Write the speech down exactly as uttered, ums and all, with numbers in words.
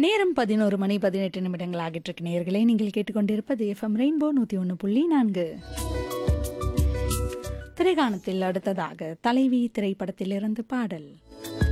நேரம் பதினொரு மணி பதினெட்டு நிமிடங்கள் ஆகிட்டு இருக்கு நேயர்களே. நீங்கள் கேட்டுக்கொண்டிருப்பது எஃப்எம் ரெயின்போ நூத்தி ஒன்று புள்ளி நான்கு. திரைகாணத்தில் அடுத்ததாக தலைவி திரைப்படத்திலிருந்து பாடல்.